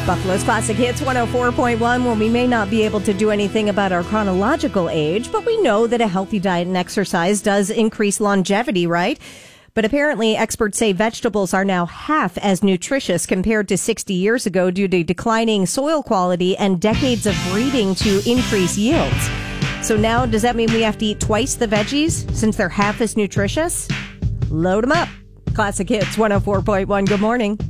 Buffalo's Classic Hits 104.1. Well, we may not be able to do anything about our chronological age, but we know that a healthy diet and exercise does increase longevity, right? But apparently, experts say vegetables are now half as nutritious compared to 60 years ago due to declining soil quality and decades of breeding to increase yields. So now, does that mean we have to eat twice the veggies since they're half as nutritious? Load them up. Classic Hits 104.1. Good morning.